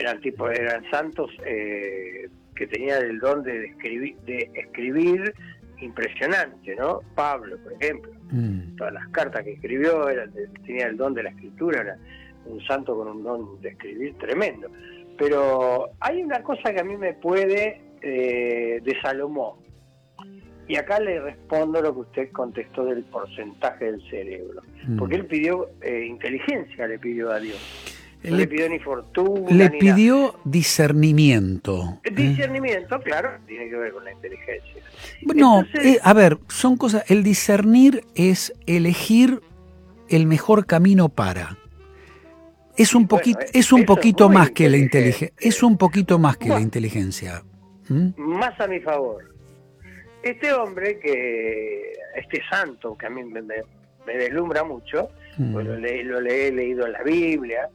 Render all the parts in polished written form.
eran santos que tenían el don de escribir impresionante, ¿no? Pablo, por ejemplo, todas las cartas que escribió tenía el don de la escritura, era un santo con un don de escribir tremendo. Pero hay una cosa que a mí me puede de Salomón, y acá le respondo lo que usted contestó del porcentaje del cerebro, porque él pidió inteligencia, le pidió a Dios. No le pidió ni fortuna. Le ni pidió nada. Discernimiento. Discernimiento, claro, tiene que ver con la inteligencia. No, Entonces, a ver, son cosas. El discernir es elegir el mejor camino para. Es un poquito, más que la inteligencia. Es un poquito más que la inteligencia. Más a mi favor. Este hombre este santo que a mí me deslumbra mucho, pues lo he leído en la Biblia,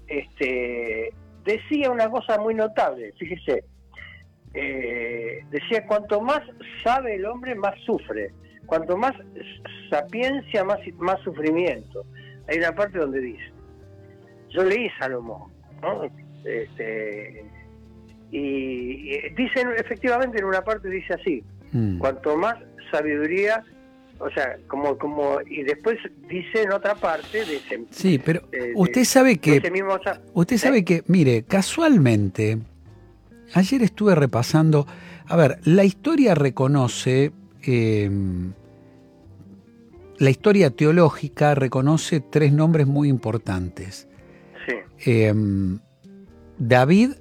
decía una cosa muy notable, fíjese, decía: cuanto más sabe el hombre, más sufre; cuanto más sapiencia, más sufrimiento. Hay una parte donde dice, yo leí Salomón, ¿no? Y dice, efectivamente, en una parte dice así: cuanto más sabiduría, o sea, y después dice en otra parte de ese, sí, pero usted sabe que mire, casualmente ayer estuve repasando, a ver, la historia reconoce, la historia teológica reconoce tres nombres muy importantes. Sí. David,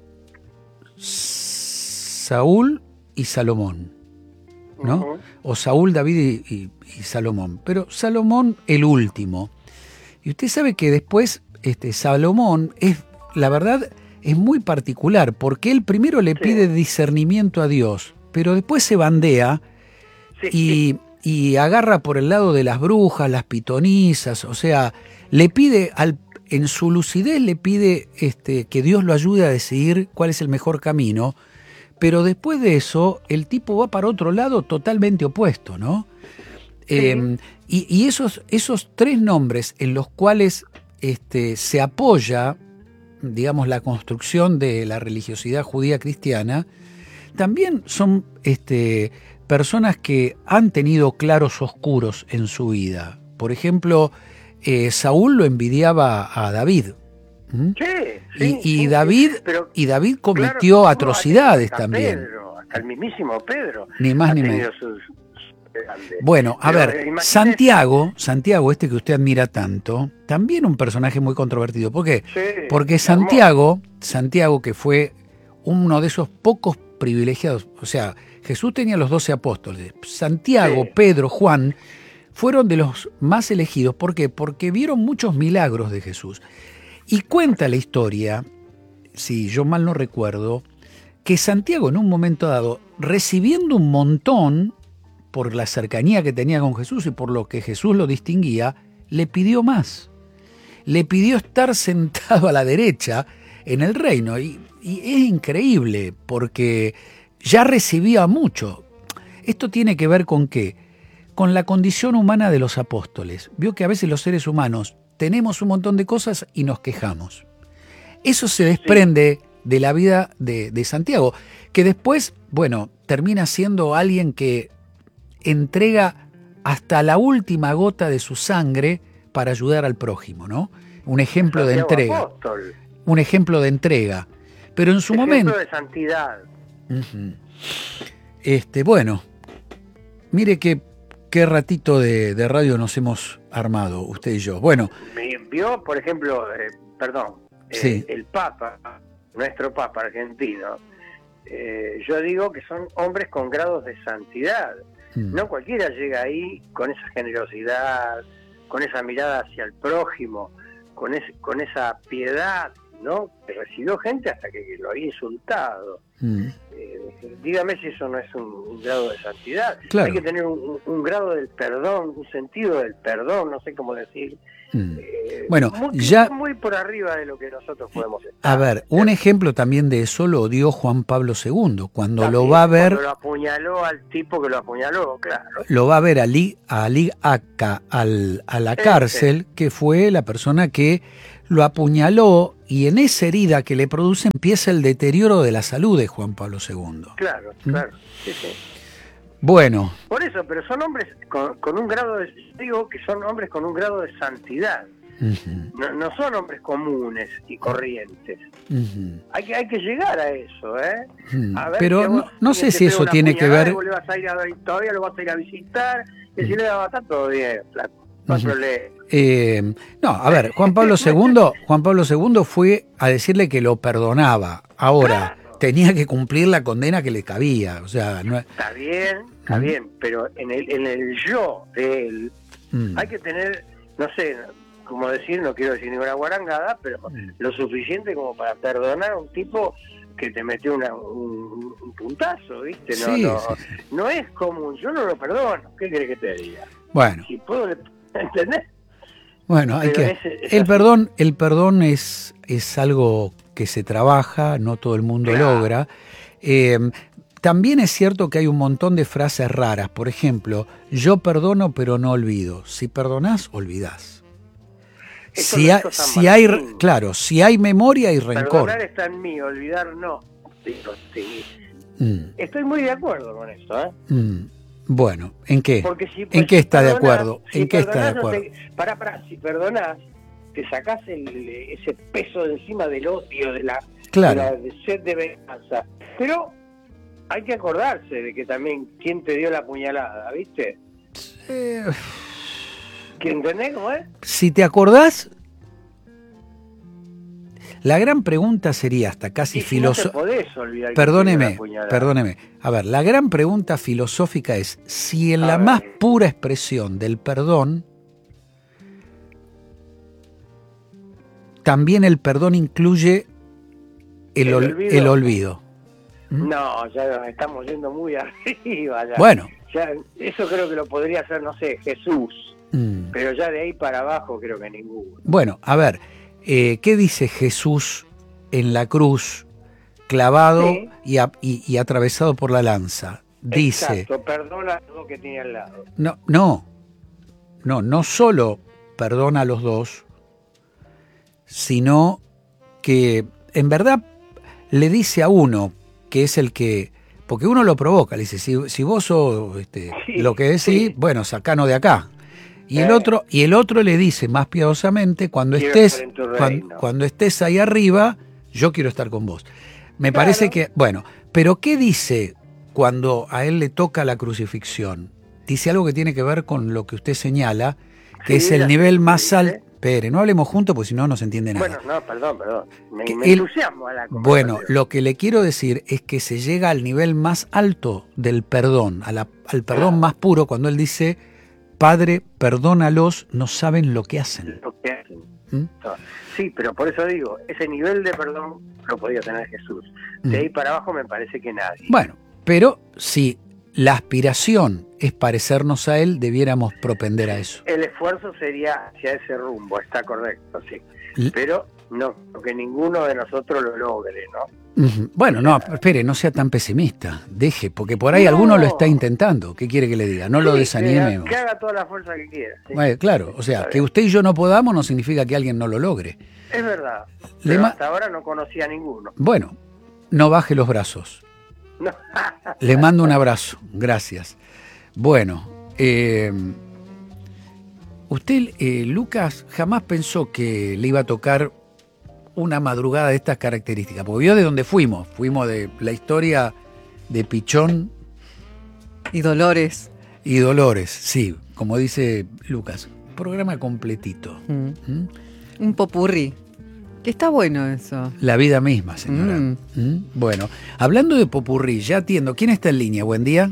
Saúl y Salomón, ¿no? Uh-huh. O Saúl, David y Salomón, pero Salomón el último. Y usted sabe que después Salomón la verdad es muy particular, porque él primero le pide discernimiento a Dios, pero después se bandea y agarra por el lado de las brujas, las pitonisas, o sea, le pide en su lucidez le pide que Dios lo ayude a decidir cuál es el mejor camino, pero después de eso el tipo va para otro lado totalmente opuesto, ¿no? Sí. Y esos tres nombres en los cuales se apoya, digamos, la construcción de la religiosidad judía cristiana, también son personas que han tenido claros oscuros en su vida. Por ejemplo, Saúl lo envidiaba a David. Y David cometió atrocidades también. Pedro, hasta el mismísimo Pedro. Ni más ni menos. Bueno, a ver, Santiago, que usted admira tanto, también un personaje muy controvertido. ¿Por qué? Sí, porque Santiago, que fue uno de esos pocos privilegiados, o sea, Jesús tenía los 12 apóstoles, Santiago, Pedro, Juan, fueron de los más elegidos. ¿Por qué? Porque vieron muchos milagros de Jesús. Y cuenta la historia, si yo mal no recuerdo, que Santiago en un momento dado, recibiendo un montón por la cercanía que tenía con Jesús y por lo que Jesús lo distinguía, le pidió más. Le pidió estar sentado a la derecha en el reino. Y es increíble porque ya recibía mucho. Esto tiene que ver con ¿qué? Con la condición humana de los apóstoles. Vio que a veces los seres humanos tenemos un montón de cosas y nos quejamos. Eso se desprende de la vida de Santiago, que después, bueno, termina siendo alguien que entrega hasta la última gota de su sangre para ayudar al prójimo, ¿no? Un ejemplo de entrega. Apóstol. Un ejemplo de entrega. Pero en su momento... de santidad. Bueno, mire qué ratito de radio nos hemos armado, usted y yo. Bueno. Vio, por ejemplo, el Papa, nuestro Papa argentino, yo digo que son hombres con grados de santidad. No cualquiera llega ahí con esa generosidad, con esa mirada hacia el prójimo, con esa piedad, ¿no? Que recibió gente hasta que lo había insultado. Dígame si eso no es un grado de santidad. Claro. Hay que tener un grado del perdón, un sentido del perdón, no sé cómo decir. Bueno, muy por arriba de lo que nosotros podemos estar. A ver, un ejemplo también de eso lo dio Juan Pablo II, cuando también, lo va a ver... Cuando lo apuñaló al tipo que lo apuñaló, claro. Lo va a ver a Ali Akka a la cárcel, que fue la persona que lo apuñaló y en esa herida que le produce empieza el deterioro de la salud de Juan Pablo II. Claro, claro. Sí, sí. Bueno. Por eso, pero son hombres con un grado de... Digo que son hombres con un grado de santidad. No son hombres comunes y corrientes. Hay que llegar a eso, ¿eh? A ver, pero no sé si eso tiene que ver... Vos le vas a ir todavía lo vas a ir a visitar, y si le va a estar todo bien, flaco. No hay problema. No, a ver, Juan Pablo II fue a decirle que lo perdonaba. Ahora, tenía que cumplir la condena que le cabía. O sea, no... Está bien, pero en el yo de él hay que tener, no sé, como decir, no quiero decir ninguna guarangada, pero lo suficiente como para perdonar a un tipo que te metió un puntazo, ¿viste? No es común, yo no lo perdono. ¿Qué querés que te diga? Bueno. Si puedo, ¿entendés? Bueno, el perdón es algo que se trabaja, no todo el mundo logra. También es cierto que hay un montón de frases raras. Por ejemplo, yo perdono pero no olvido. Si perdonás, olvidás. Si hay memoria hay rencor. Perdonar está en mí, olvidar no. Sí. Estoy muy de acuerdo con eso, ¿eh? Bueno, ¿en qué? Porque ¿En qué está de acuerdo? ¿En qué está de acuerdo? Si perdonás, te sacás ese peso de encima del odio, de la sed de venganza. Pero hay que acordarse de que también quién te dio la puñalada, ¿viste? ¿Entendés cómo es? Si te acordás, la gran pregunta sería hasta casi filosófica. No te podés olvidar. Perdóneme. A ver, la gran pregunta filosófica es si en la más pura expresión del perdón, también el perdón incluye el olvido. No, ya estamos yendo muy arriba. Ya. Bueno. Ya, eso creo que lo podría hacer, no sé, Jesús. Pero ya de ahí para abajo creo que ninguno. Bueno, a ver, ¿qué dice Jesús en la cruz, clavado y atravesado por la lanza? Dice... Exacto, perdona a los dos que tiene al lado. No solo perdona a los dos, sino que en verdad le dice a uno, que es el que... Porque uno lo provoca, le dice, si vos sos lo que decís, bueno, sacanos de acá. Y el otro le dice más piadosamente, cuando estés ahí arriba, yo quiero estar con vos. Me parece que, bueno, pero ¿qué dice cuando a él le toca la crucifixión? Dice algo que tiene que ver con lo que usted señala, que es el nivel más alto. Espere, no hablemos juntos porque si no, no se entiende nada. Bueno, perdón. Me entusiasmo a la conversación. Bueno, lo que le quiero decir es que se llega al nivel más alto del perdón, al perdón más puro, cuando él dice, Padre, perdónalos, no saben lo que hacen. Sí, pero por eso digo, ese nivel de perdón lo podía tener Jesús. De ahí para abajo me parece que nadie. Bueno, pero si la aspiración es parecernos a él, debiéramos propender a eso. El esfuerzo sería hacia ese rumbo, está correcto, sí. Pero no, que ninguno de nosotros lo logre, ¿no? Bueno, no, espere, no sea tan pesimista, deje, porque por ahí alguno lo está intentando. ¿Qué quiere que le diga? No lo desanime. Que haga toda la fuerza que quiera. ¿Sí? Bueno, claro, o sea, que usted y yo no podamos no significa que alguien no lo logre. Es verdad, pero hasta ahora no conocía a ninguno. Bueno, no baje los brazos. No. Le mando un abrazo, gracias. Bueno, usted, Lucas, jamás pensó que le iba a tocar una madrugada de estas características, porque vio de dónde fuimos de la historia de Pichón y Dolores. Y Dolores, sí, como dice Lucas, programa completito. Un popurrí. Que está bueno eso. La vida misma, señora. Bueno, hablando de popurrí, ya atiendo. ¿Quién está en línea? Buen día.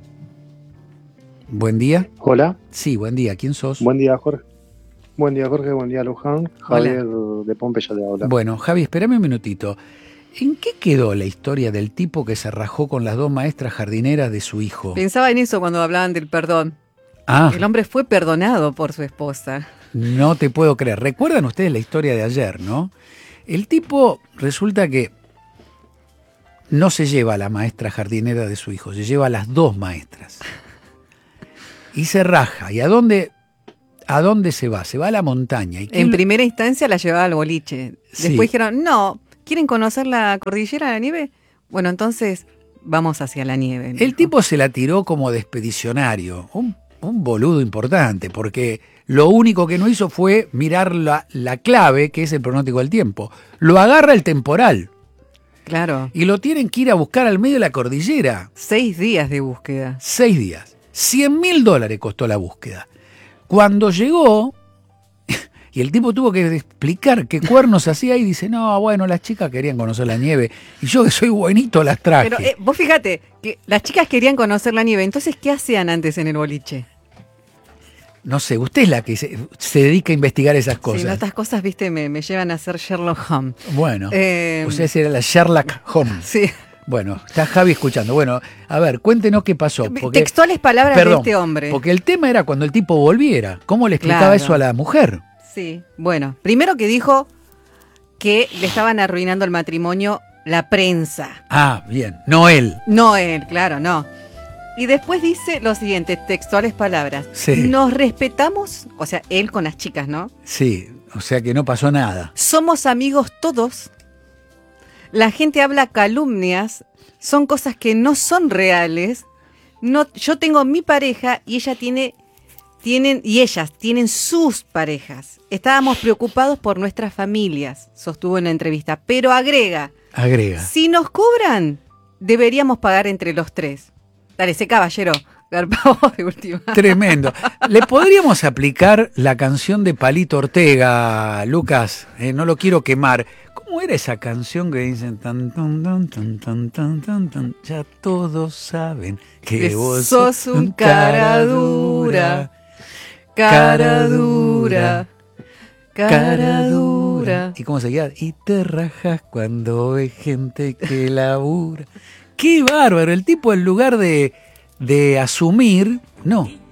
Buen día. Hola. Sí, buen día. ¿Quién sos? Buen día, Jorge. Buen día, Jorge. Buen día, Luján. Javier de Pompeya te habla. Bueno, Javi, espérame un minutito. ¿En qué quedó la historia del tipo que se rajó con las dos maestras jardineras de su hijo? Pensaba en eso cuando hablaban del perdón. El hombre fue perdonado por su esposa. No te puedo creer. ¿Recuerdan ustedes la historia de ayer, no? El tipo resulta que no se lleva a la maestra jardinera de su hijo, se lleva a las dos maestras. Y se raja. ¿Y a dónde ¿a dónde se va? Se va a la montaña. ¿Y en primera instancia la llevaba al boliche. Después sí. Dijeron, no, ¿quieren conocer la cordillera de la nieve? Bueno, entonces vamos hacia la nieve. El tipo se la tiró como de expedicionario, un boludo importante, porque lo único que no hizo fue mirar la clave, que es el pronóstico del tiempo. Lo agarra el temporal. Claro. Y lo tienen que ir a buscar al medio de la cordillera. 6 días de búsqueda. 6 días. $100.000 costó la búsqueda. Cuando llegó, y el tipo tuvo que explicar qué cuernos hacía y dice, no, bueno, las chicas querían conocer la nieve. Y yo que soy buenito las traje. Pero vos fíjate, que las chicas querían conocer la nieve. Entonces, ¿qué hacían antes en el boliche? No sé, usted es la que se dedica a investigar esas cosas. Sí, no, estas cosas, viste, me llevan a ser Sherlock Holmes. Bueno, usted era la Sherlock Holmes. Sí. Bueno, está Javi escuchando. Bueno, a ver, cuéntenos qué pasó. Porque, textuales palabras de este hombre. Porque el tema era cuando el tipo volviera. ¿Cómo le explicaba eso a la mujer? Sí, bueno, primero que dijo que le estaban arruinando el matrimonio la prensa. Ah, bien, no él. No él, claro, no. Y después dice lo siguiente, textuales palabras. Sí. Nos respetamos, o sea, él con las chicas, ¿no? Sí, o sea que no pasó nada. Somos amigos todos. La gente habla calumnias, son cosas que no son reales. No, yo tengo mi pareja y ellas tienen sus parejas. Estábamos preocupados por nuestras familias, sostuvo en la entrevista, pero agrega. Si nos cobran, deberíamos pagar entre los 3. Dale, ese caballero, garpado de última. Tremendo. ¿Le podríamos aplicar la canción de Palito Ortega, Lucas? No lo quiero quemar. ¿Cómo era esa canción que dicen tan tan tan tan tan tan tan tan? Ya todos saben que vos sos un cara dura, cara dura, cara dura. ¿Y cómo seguía? Y te rajas cuando ves gente que labura. ¡Qué bárbaro! El tipo, en lugar de asumir, no.